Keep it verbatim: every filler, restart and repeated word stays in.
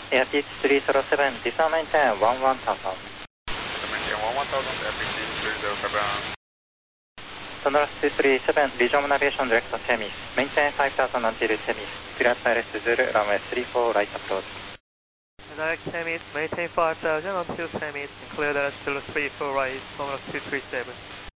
Air Peak three zero seven, descend maintain one one thousand. Maintain one one thousand, Air Peak three zero seven. Sonorous two three seven, regional navigation direct to Temis. Maintain five thousand until Temis. Clear Pilot Zulu, runway three four right approach. Direct Temis, maintain five thousand until Temis, and clear direct Zulu three four right, Sonorous two three seven.